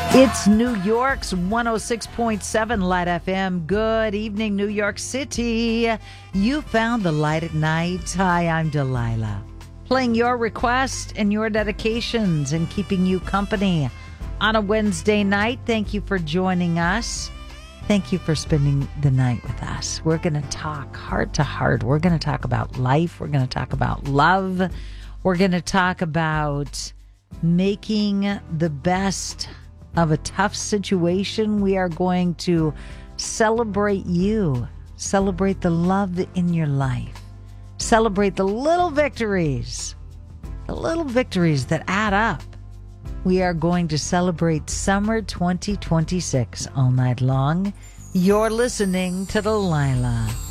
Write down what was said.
It's New York's 106.7 Light FM. Good evening, New York City. You found the light at night. Hi, I'm Delilah. Playing your requests and your dedications and keeping you company on a Wednesday night. Thank you for joining us. Thank you for spending the night with us. We're going to talk heart to heart. We're going to talk about life. We're going to talk about love. We're going to talk about making the best of a tough situation. We are going to celebrate you, celebrate the love in your life, celebrate the little victories that add up. We are going to celebrate summer 2026 all night long. You're listening to Delilah.